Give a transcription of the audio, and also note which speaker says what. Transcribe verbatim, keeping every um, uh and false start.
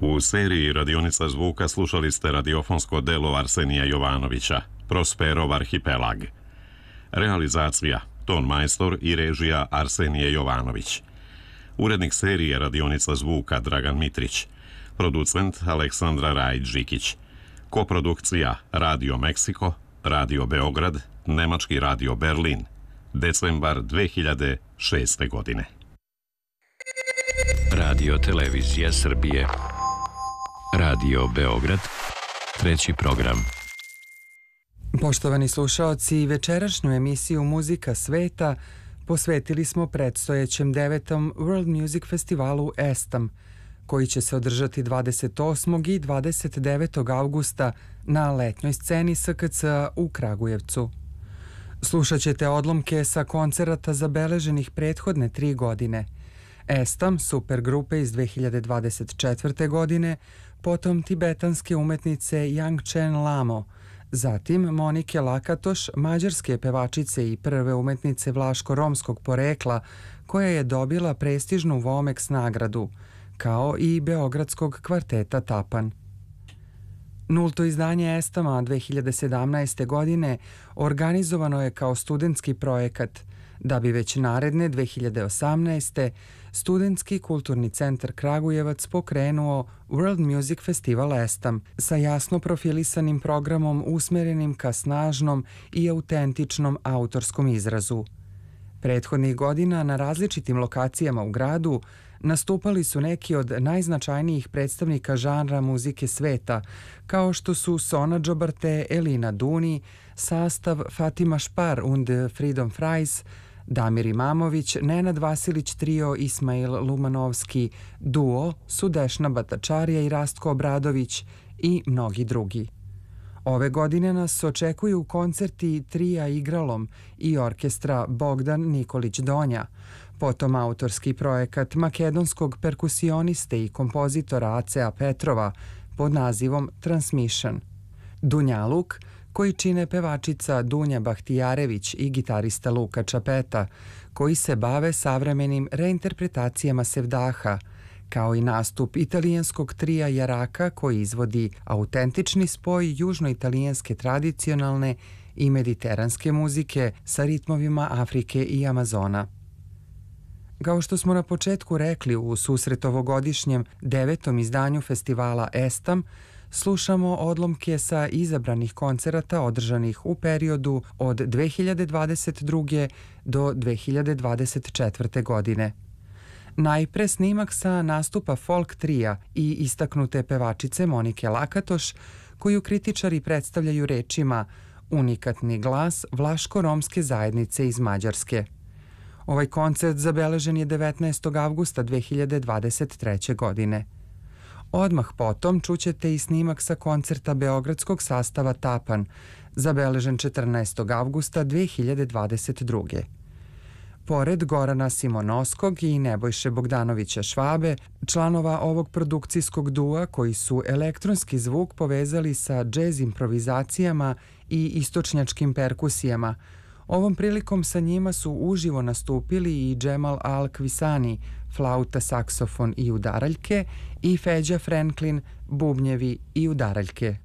Speaker 1: U seriji Radionica zvuka slušali ste radiofonsko delo Arsenija Jovanovića, Prosperov arhipelag. Realizacija, ton majstor i režija Arsenije Jovanović. Urednik serije Radionica zvuka Dragan Mitrić. Producent Aleksandra Rajić-Žikić. Koprodukcija Radio Meksiko, Radio Beograd, Nemački Radio Berlin. Decembar dve hiljade šeste. godine.
Speaker 2: Radio Televizija Srbije. Radio Beograd. Treći program.
Speaker 3: Poštovani slušaoci, večerašnju emisiju Muzika sveta posvetili smo predstojećem devetom World Music Festivalu ESTAM, koji će se održati dvadeset osmog i dvadeset devetog avgusta na letnjoj sceni S K C-a u Kragujevcu. Slušat ćete odlomke sa koncerata zabeleženih prethodne tri godine. ESTAM, supergrupe iz dve hiljade dvadeset četvrte. godine, potom tibetanske umetnice Yang Chen Lamo, zatim Monike Lakatoš, mađarske pevačice i prve umetnice vlaško-romskog porekla, koja je dobila prestižnu Vomex nagradu, kao i beogradskog kvarteta Tapan. Nulto izdanje ESTAM-a dve hiljade sedamnaeste. godine organizovano je kao studentski projekat, da bi već naredne dve hiljade osamnaeste. Studentski kulturni centar Kragujevac pokrenuo World Music Festival ESTAM sa jasno profilisanim programom usmerenim ka snažnom i autentičnom autorskom izrazu. Prethodnih godina na različitim lokacijama u gradu nastupali su neki od najznačajnijih predstavnika žanra muzike sveta, kao što su Sona Džobarte, Elina Duni, sastav Fatima Špar und Freedom Fries, Damir Imamović, Nenad Vasilić trio, Ismail Lumanovski, duo, Sudešna Batačarija i Rastko Obradović i mnogi drugi. Ove godine nas očekuju koncerti trija Igralom i orkestra Bogdan Nikolić Donja, potom autorski projekat makedonskog perkusioniste i kompozitora Acea Petrova pod nazivom Transmission, Dunjaluk, koji čine pevačica Dunja Bahtijarević i gitarista Luka Čapeta, koji se bave savremenim reinterpretacijama Sevdaha, kao i nastup italijanskog trija Jaraka koji izvodi autentični spoj južnoitalijanske tradicionalne i mediteranske muzike sa ritmovima Afrike i Amazona. Kao što smo na početku rekli, u susret ovogodišnjem devetom izdanju festivala ESTAM slušamo odlomke sa izabranih koncerata održanih u periodu od dve hiljade dvadeset druge. do dve hiljade dvadeset četvrte. godine. Najpre snimak sa nastupa folk trija i istaknute pevačice Monike Lakatoš, koju kritičari predstavljaju rečima unikatni glas vlaško-romske zajednice iz Mađarske. Ovaj koncert zabeležen je devetnaestog avgusta dve hiljade dvadeset treće. godine. Odmah potom čućete i snimak sa koncerta beogradskog sastava Tapan, zabeležen četrnaestog avgusta dve hiljade dvadeset druge. Pored Gorana Simonoskog i Nebojše Bogdanovića Švabe, članova ovog produkcijskog dua koji su elektronski zvuk povezali sa džez improvizacijama i istočnjačkim perkusijama, ovom prilikom sa njima su uživo nastupili i Džemal Al-Kvisani, flauta, saksofon i udaraljke, i Feđa Franklin, bubnjevi i udaraljke.